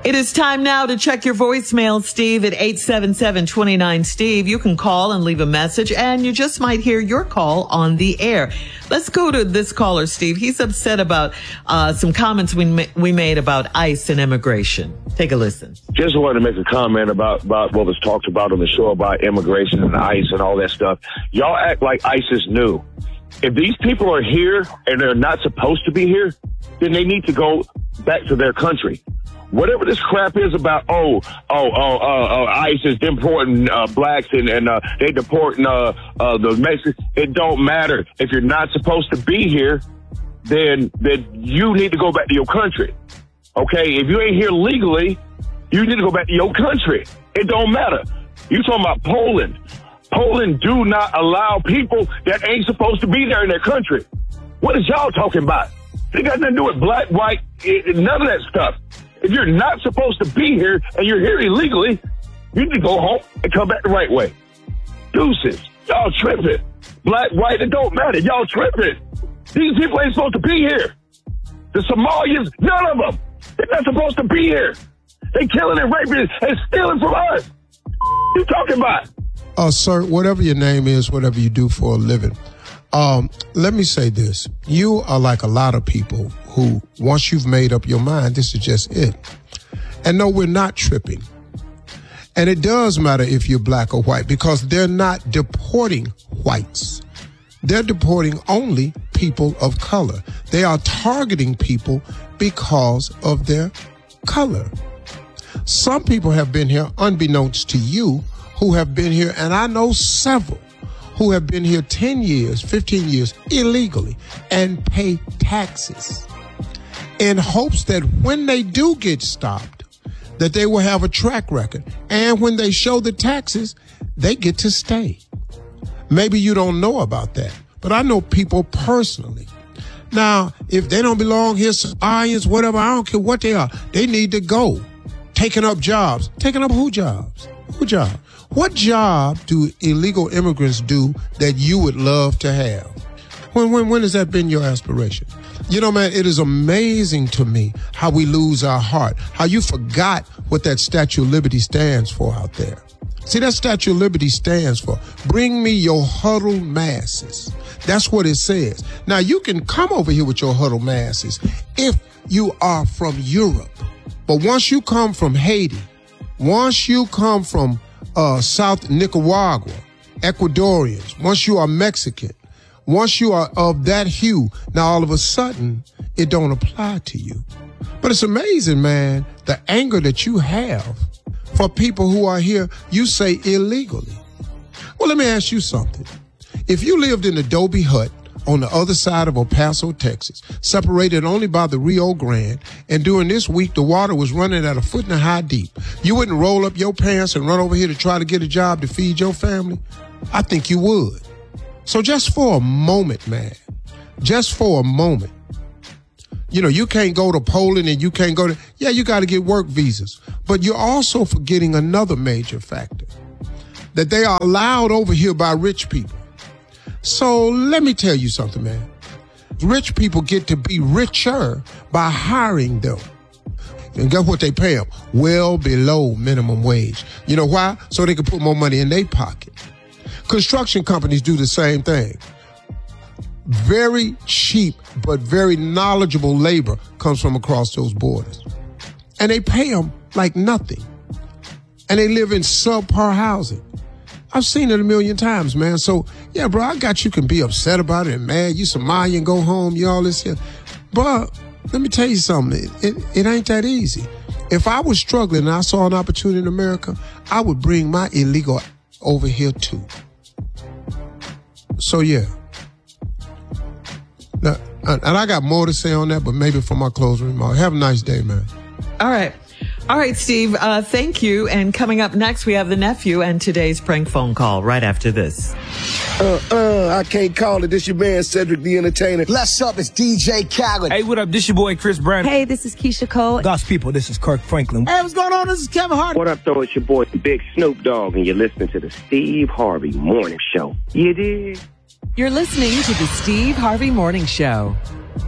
It is time now to check your voicemail, Steve, at 877-29-STEVE. You can call and leave a message, and you just might hear your call on the air. Let's go to this caller, Steve. He's upset about some comments we made about ICE and immigration. Take a listen. Just wanted to make a comment about what was talked about on the show about immigration and ICE and all that stuff. Y'all act like ICE is new. If these people are here and they're not supposed to be here, then they need to go back to their country. Whatever this crap is about, ICE is deporting blacks and they deporting the Mexicans. It don't matter. If you're not supposed to be here, then you need to go back to your country. Okay? If you ain't here legally, you need to go back to your country. It don't matter. You talking about Poland. Poland do not allow people that ain't supposed to be there in their country. What is y'all talking about? It got nothing to do with black, white, none of that stuff. If you're not supposed to be here and you're here illegally, you need to go home and come back the right way. Deuces. Y'all tripping. Black, white, it don't matter. Y'all tripping. These people ain't supposed to be here. The Somalians, none of them. They're not supposed to be here. They killing and raping and stealing from us. What you talking about? Sir, whatever your name is, whatever you do for a living, let me say this. You are like a lot of people who, once you've made up your mind, this is just it. And no, we're not tripping. And it does matter if you're black or white, because they're not deporting whites. They're deporting only people of color. They are targeting people because of their color. Some people have been here, unbeknownst to you, who have been here, and I know several who have been here 10 years, 15 years illegally and pay taxes in hopes that when they do get stopped, that they will have a track record. And when they show the taxes, they get to stay. Maybe you don't know about that, but I know people personally. Now, if they don't belong here, Somalians, whatever, I don't care what they are, they need to go. Taking up jobs. Taking up who jobs? Who job? What job do illegal immigrants do that you would love to have? When has that been your aspiration? You know, man, it is amazing to me how we lose our heart, how you forgot what that Statue of Liberty stands for out there. See, that Statue of Liberty stands for, bring me your huddled masses. That's what it says. Now, you can come over here with your huddled masses if you are from Europe. But once you come from Haiti, once you come from South Nicaragua, Ecuadorians, once you are Mexican, once you are of that hue, now all of a sudden, it don't apply to you. But it's amazing, man, the anger that you have for people who are here, you say illegally. Well, let me ask you something. If you lived in Adobe Hut on the other side of El Paso, Texas, separated only by the Rio Grande, and during this week the water was running at 1.5 foot deep, you wouldn't roll up your pants and run over here to try to get a job to feed your family? I think you would. So just for a moment, man, just for a moment, you know, you can't go to Poland and you can't go to, yeah, you got to get work visas. But you're also forgetting another major factor, that they are allowed over here by rich people. So let me tell you something, man. Rich people get to be richer by hiring them. And guess what they pay them? Well below minimum wage. You know why? So they can put more money in their pocket. Construction companies do the same thing. Very cheap but very knowledgeable labor comes from across those borders. And they pay them like nothing. And they live in subpar housing. I've seen it a million times, man. So, yeah, bro, I got you can be upset about it and mad. You Somalian, go home, you all this here. But let me tell you something. It ain't that easy. If I was struggling and I saw an opportunity in America, I would bring my illegal over here too. So, yeah. Now, and I got more to say on that, but maybe for my closing remark. Have a nice day, man. All right. All right, Steve, thank you. And coming up next, we have the nephew and today's prank phone call right after this. I can't call it. This your man, Cedric the Entertainer. Bless up, it's DJ Khaled. Hey, what up? This your boy, Chris Brown. Hey, this is Keisha Cole. God's people, this is Kirk Franklin. Hey, what's going on? This is Kevin Hart. What up, though? It's your boy, Big Snoop Dogg, and you're listening to the Steve Harvey Morning Show. You dig? You're listening to the Steve Harvey Morning Show.